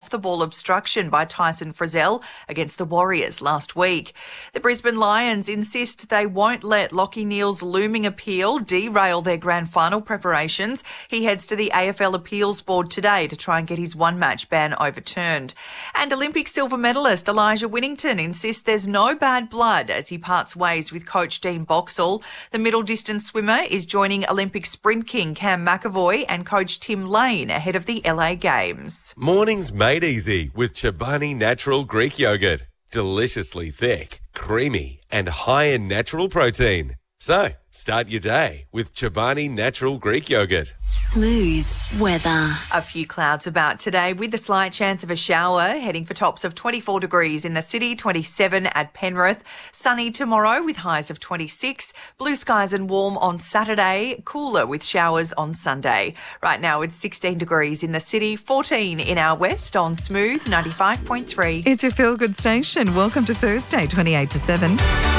off-the-ball obstruction by Tyson Frizzell against the Warriors last week. The Brisbane Lions insist they won't let Lachie Neale's looming appeal derail their grand final preparations. He heads to the AFL Appeals Board today to try and get his one-match ban overturned. And Olympic silver medalist Elijah Winnington insists there's no bad blood as he parts ways with coach Dean Boxall. The middle distance swimmer is joining Olympic sprint king Cam McAvoy and coach Tim Lane ahead of the LA Games. Mornings made easy with Chobani Natural Greek Yogurt. Deliciously thick, creamy and high in natural protein. So, start your day with Chobani Natural Greek Yogurt. Smooth weather. A few clouds about today with a slight chance of a shower, heading for tops of 24 degrees in the city, 27 at Penrith. Sunny tomorrow with highs of 26. Blue skies and warm on Saturday, cooler with showers on Sunday. Right now it's 16 degrees in the city, 14 in our west on Smooth 95.3. It's your feel-good station. Welcome to Thursday, 28 to 7.